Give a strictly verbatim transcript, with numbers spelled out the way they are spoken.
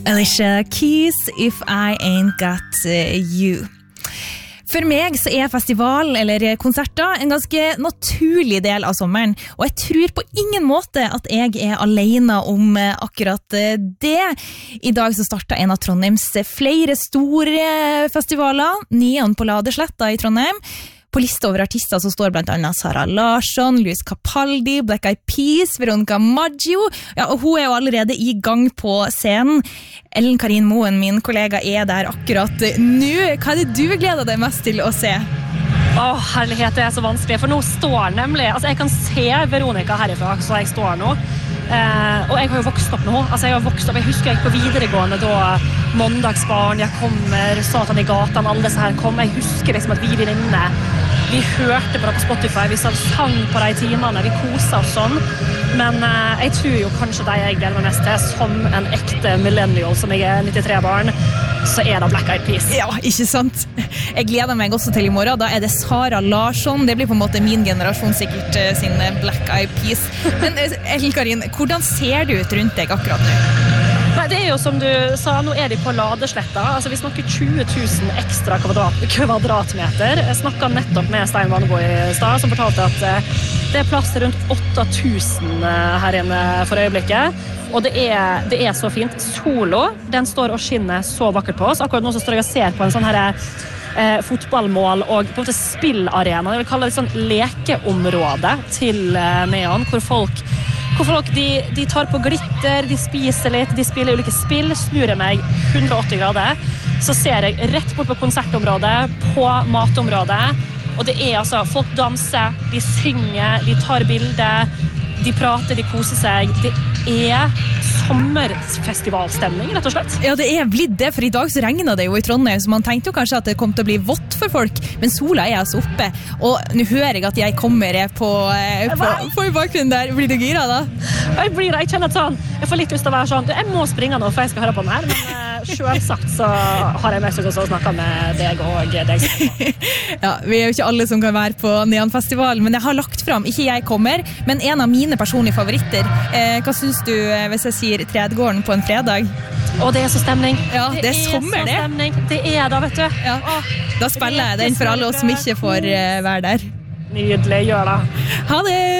Alicia Keys, If I Ain't Got You. For meg så er festival eller konserter en ganske naturlig del av sommeren, og jeg tror på ingen måte at jeg er alene om akkurat det. I dag så startet en av Trondheims flere store festivaler, Neon på Ladesletta i Trondheim. På lista over artister så står blant annet Sara Larsson, Luis Capaldi, Black Eyed Peas, Veronica Maggio, ja, og hun er jo allerede i gang på scenen. Ellen Karin Moen, min kollega, er der akkurat nå. Hva er det du gleder deg mest til å se? Åh, herlighet, det er så vanskelig, for nå står nemlig, altså jeg kan se Veronica herifra, så jeg står nå. Eh, og jeg har jo vokst opp nå, altså jeg har vokst opp, jeg husker jeg gikk på videregående da Måndagsbarn, Jeg kommer, Satan i gatan, alle disse her kom, jeg husker liksom at vi vil inne, vi hørte på det på Spotify, vi sang på de timene, vi koset oss sånn, men eh, jeg tror jo kanskje de jeg gleder meg mest til, som en ekte millennial, som jeg er nittitre-barn, så er det Black Eyed Peas. Ja, ikke sant? Jeg gleder meg også til i morgen, da er det Sara Larsson, det blir på en måte min generasjon sikkert sin Black Eyed Peas. Men Ellen Karin, hvordan ser du ut rundt deg akkurat nå? Nei, det er jo som du sa, nå er de på Ladesletta, altså vi snakker tjue tusen ekstra kvadrat, kvadratmeter. Jeg snakket nettopp med Stein Vannebo i stad, som fortalte at det er plass til rundt åtte tusen her inne for øyeblikket. Og det er, det er så fint. Solo, den står og skinner så vakkert på oss. Akkurat nå så står jeg og ser på en sånn her eh, fotballmål og på en måte spillarena. Jeg vil kalle det sånn lekeområde til eh, Neon, hvor folk, hvor folk de, de tar på glitter, de spiser litt, de spiller ulike spill, snur jeg meg hundre og åtti grader, så ser jeg rett bort på konsertområdet, på matområdet, og det er altså, folk danser, de synger, de tar bilder, de prater, de koser seg. Det er sommerfestivalstemning, rett og slett. Ja, det er blitt det, for i dag så regner det jo i Trondheim, så man tenkte jo kanskje at det kom til å bli vått for folk, men sola er altså oppe, og nå hører jeg at jeg kommer på, på, på i bakgrunnen der. Blir du gira da? Jeg blir det, jeg kjenner sånn, jeg får litt lyst til å være sånn, jeg må springe nå, for jeg skal høre på den her, men uh, selvsagt så har jeg mest lyst til å snakke med deg og deg. Ja, vi er jo ikke alle som kan være på Neon-festival, men jeg har lagt frem, ikke jeg kommer, men en av mine personlige favoritter. Eh, hva synes du hvis jeg sier Tredgården på en fredag? Å, det er så stemning. Ja, det, det er sommer, det. Stemning. Det er da, vet du. Ja. Åh, da spiller jeg den for alle oss som ikke får uh, være der. Nydelig, gjør det. Ha det!